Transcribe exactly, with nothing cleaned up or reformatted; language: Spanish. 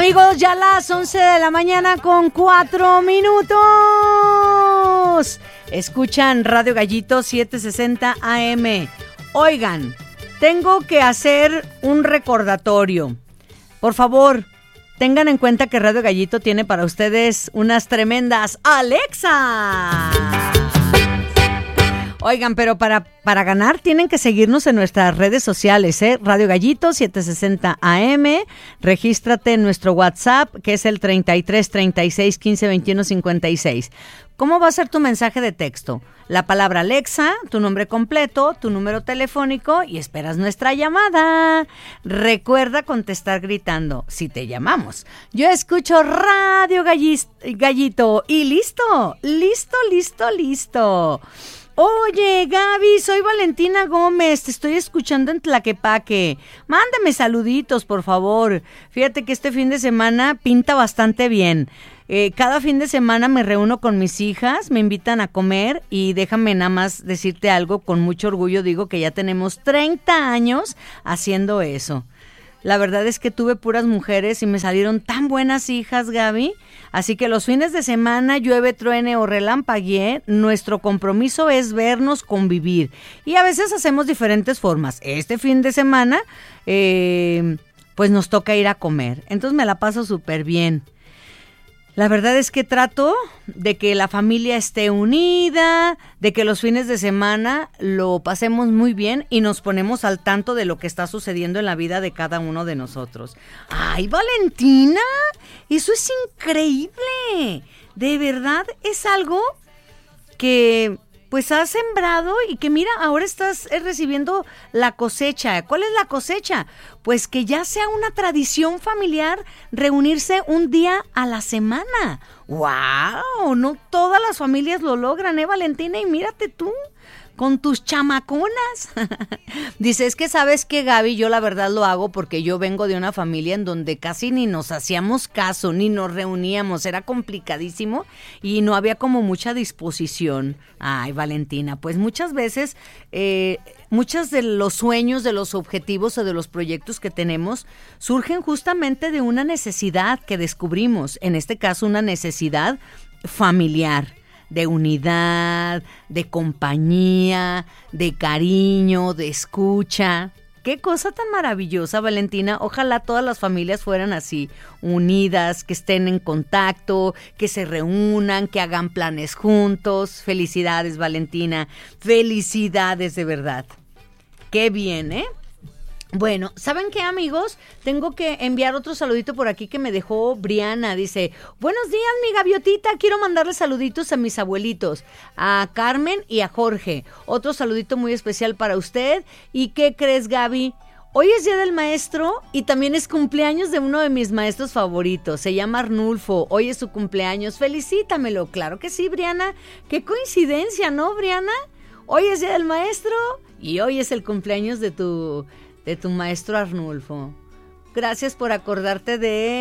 Amigos, ya las once de la mañana con cuatro minutos. Escuchan Radio Gallito setecientos sesenta A M. Oigan, tengo que hacer un recordatorio. Por favor, tengan en cuenta que Radio Gallito tiene para ustedes unas tremendas Alexa. Oigan, pero para, para ganar tienen que seguirnos en nuestras redes sociales, ¿eh? Radio Gallito setecientos sesenta A M. Regístrate en nuestro WhatsApp, que es el treinta y tres, treinta y seis, quince, veintiuno, cincuenta y seis. ¿Cómo va a ser tu mensaje de texto? La palabra Alexa, tu nombre completo, tu número telefónico y esperas nuestra llamada. Recuerda contestar gritando, si te llamamos. Yo escucho Radio Gallis- Gallito y listo, listo, listo, listo. Oye, Gaby, soy Valentina Gómez, te estoy escuchando en Tlaquepaque. Mándame saluditos, por favor. Fíjate que este fin de semana pinta bastante bien. Eh, cada fin de semana me reúno con mis hijas, me invitan a comer y déjame nada más decirte algo, con mucho orgullo digo que ya tenemos treinta años haciendo eso. La verdad es que tuve puras mujeres y me salieron tan buenas hijas, Gaby. Así que los fines de semana, llueve, truene o relampaguee, nuestro compromiso es vernos, convivir. Y a veces hacemos diferentes formas. Este fin de semana, eh, pues nos toca ir a comer. Entonces me la paso súper bien. La verdad es que trato de que la familia esté unida, de que los fines de semana lo pasemos muy bien y nos ponemos al tanto de lo que está sucediendo en la vida de cada uno de nosotros. ¡Ay, Valentina! ¡Eso es increíble! De verdad es algo que pues has sembrado y que mira, ahora estás recibiendo la cosecha. ¿Cuál es la cosecha? Pues que ya sea una tradición familiar reunirse un día a la semana. ¡Wow! No todas las familias lo logran, ¿eh, Valentina? Y mírate tú, con tus chamaconas. Dice, es que sabes que, Gaby, yo la verdad lo hago porque yo vengo de una familia en donde casi ni nos hacíamos caso, ni nos reuníamos, era complicadísimo y no había como mucha disposición. Ay, Valentina, pues muchas veces, eh, muchos de los sueños, de los objetivos o de los proyectos que tenemos surgen justamente de una necesidad que descubrimos, en este caso una necesidad familiar, de unidad, de compañía, de cariño, de escucha. Qué cosa tan maravillosa, Valentina. Ojalá todas las familias fueran así, unidas, que estén en contacto, que se reúnan, que hagan planes juntos. Felicidades, Valentina. Felicidades, de verdad. Qué bien, ¿eh? Bueno, ¿saben qué, amigos? Tengo que enviar otro saludito por aquí que me dejó Briana. Dice, buenos días, mi gaviotita. Quiero mandarle saluditos a mis abuelitos, a Carmen y a Jorge. Otro saludito muy especial para usted. ¿Y qué crees, Gaby? Hoy es Día del Maestro y también es cumpleaños de uno de mis maestros favoritos. Se llama Arnulfo. Hoy es su cumpleaños. Felicítamelo. Claro que sí, Briana. Qué coincidencia, ¿no, Briana? Hoy es Día del Maestro y hoy es el cumpleaños de tu... de tu maestro Arnulfo. Gracias por acordarte de